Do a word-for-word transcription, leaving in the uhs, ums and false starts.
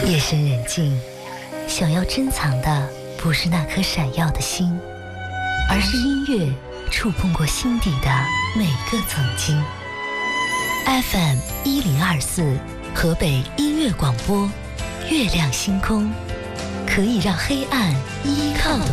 夜深人静，想要珍藏的不是那颗闪耀的心，而是音乐触碰过心底的每个曾经。F M 一零二四，河北音乐广播，月亮星空，可以让黑暗依靠的